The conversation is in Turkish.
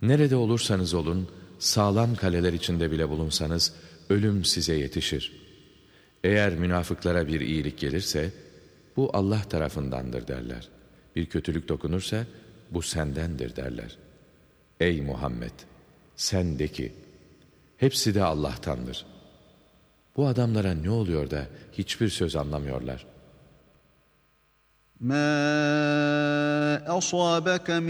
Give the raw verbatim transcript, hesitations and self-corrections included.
Nerede olursanız olun, sağlam kaleler içinde bile bulunsanız, ölüm size yetişir. Eğer münafıklara bir iyilik gelirse, bu Allah tarafındandır derler. Bir kötülük dokunursa, bu sendendir derler. Ey Muhammed! Sen de ki, hepsi de Allah'tandır. Bu adamlara ne oluyor da hiçbir söz anlamıyorlar? مَا أَصَابَكَ